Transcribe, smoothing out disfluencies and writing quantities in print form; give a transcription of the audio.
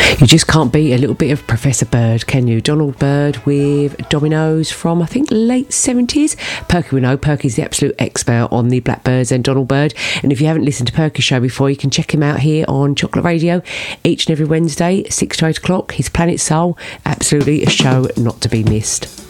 You just can't beat a little bit of Professor Bird, can you? Donald Byrd with Dominoes from, I think, late 70s. Perky we know. Perky's the absolute expert on the Blackbirds and Donald Byrd. And if you haven't listened to Perky's show before, you can check him out here on Chocolate Radio each and every Wednesday, 6 to 8 o'clock. His Planet Soul, absolutely a show not to be missed.